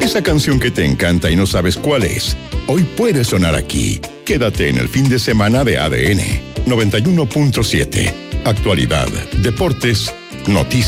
Esa canción que te encanta y no sabes cuál es, hoy puede sonar aquí. Quédate en el fin de semana de ADN 91.7. Actualidad, deportes, noticias.